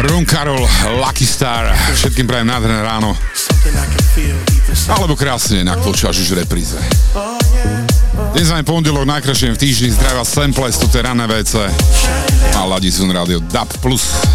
Ron Carroll, Lucky Star, všetkým prajem nádherné ráno. Alebo krásne, ak počúvaš už repríze. Dnes máme pondelok, najkrajšie v týždni, zdravia Samples, toto je Ranné WC a Ladisún Radio DAB+.